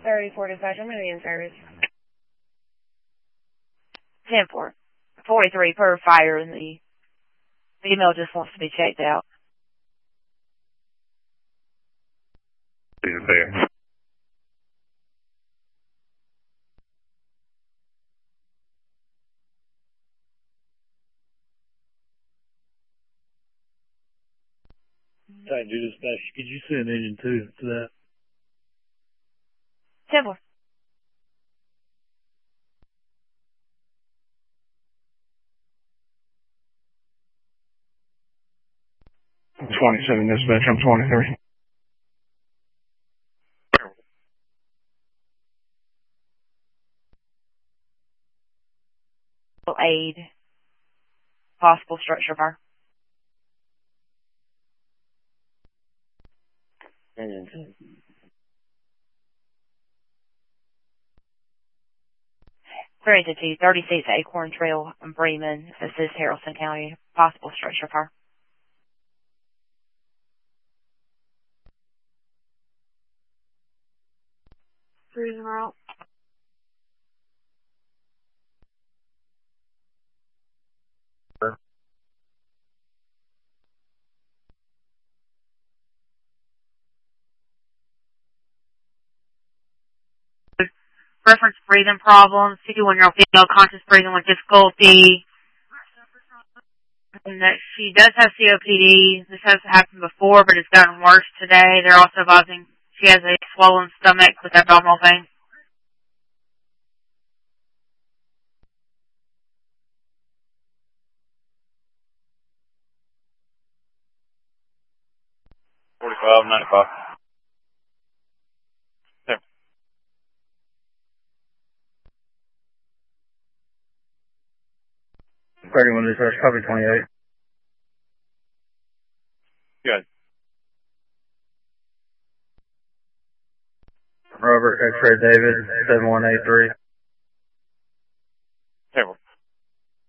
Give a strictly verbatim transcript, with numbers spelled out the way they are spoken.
thirty-four dispatch, I'm going to be in service. ten four. forty-three per fire, and the female just wants to be checked out. There. Titan two dispatch, could you send engine two to that? ten four. twenty-seven dispatch, I'm twenty-three. Aid. Possible structure fire. Engine two. three to two, thirty-six Acorn Trail in Bremen, assist Haralson County. Possible structure fire. Cruising route. Reference breathing problems, fifty-one-year-old female, conscious breathing with difficulty. And that she does have C O P D. This has happened before, but it's gotten worse today. They're also advising she has a swollen stomach with abdominal pain. forty-five, ninety-five. There. thirty-one dispatch, copy twenty-eight. Good. Robert, X-ray David, seven one eight three.